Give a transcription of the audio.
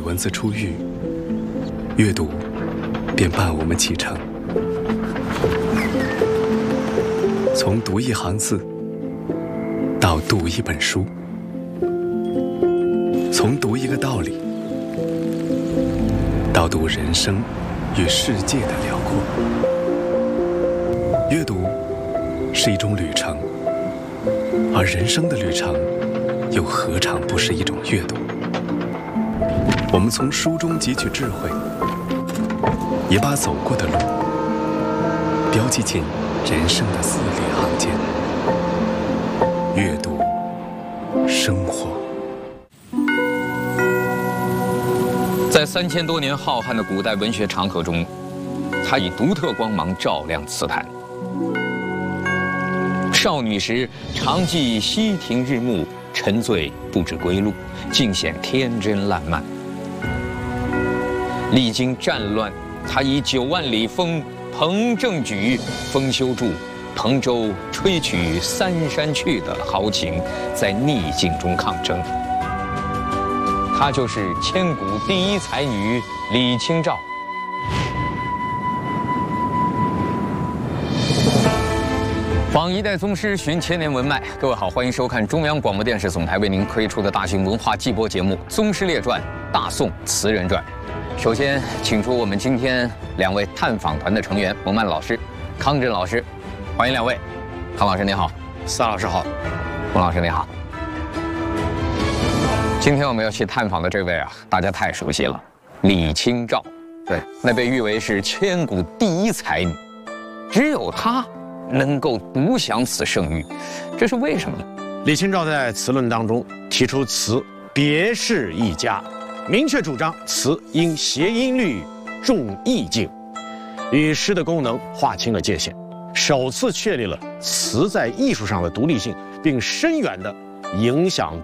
文字出狱，阅读便伴我们启程。从读一行字到读一本书，从读一个道理到读人生与世界的辽阔。阅读是一种旅程，而人生的旅程又何尝不是一种阅读？我们从书中汲取智慧，也把走过的路标记进人生的字里行间。阅读生活。 在3000多年浩瀚的古代文学长河中，它以独特光芒照亮词坛。少女时常记溪亭日暮，沉醉不知归路，尽显天真烂漫。历经战乱，他以9万里风彭正举，风修筑彭州，吹取三山去的豪情，在逆境中抗争。她就是千古第一才女李清照。访一代宗师，寻千年文脉。各位好，欢迎收看中央广播电视总台为您推出的大型文化季播节目《宗师列传·大宋词人传》。首先，请出我们今天2位探访团的成员：蒙曼老师、康震老师，欢迎2位。康老师您好， 萨老师好， 蒙老师您好。今天我们要去探访的这位啊，大家太熟悉了，李清照。对，那被誉为是千古第一才女，只有她能够独享此盛誉，这是为什么呢？ 李清照在词论当中提出词别是一家，明确主张词应谐音律，重意境，与诗的功能划清了界限，首次确立了词在艺术上的独立性，并深远地影响